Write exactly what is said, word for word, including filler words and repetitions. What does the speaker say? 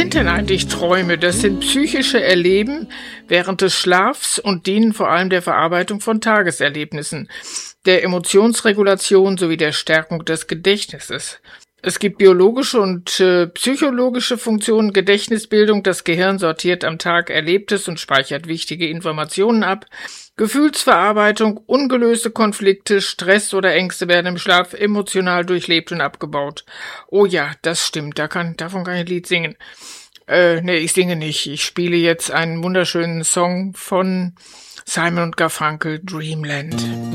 sind denn eigentlich Träume? Das sind psychische Erleben während des Schlafs und dienen vor allem der Verarbeitung von Tageserlebnissen, der Emotionsregulation sowie der Stärkung des Gedächtnisses. Es gibt biologische und äh, psychologische Funktionen, Gedächtnisbildung, das Gehirn sortiert am Tag Erlebtes und speichert wichtige Informationen ab, Gefühlsverarbeitung, ungelöste Konflikte, Stress oder Ängste werden im Schlaf emotional durchlebt und abgebaut. Oh ja, das stimmt, da kann, davon kann ich ein Lied singen. Äh, nee, ich singe nicht, ich spiele jetzt einen wunderschönen Song von Simon und Garfunkel, Dreamland.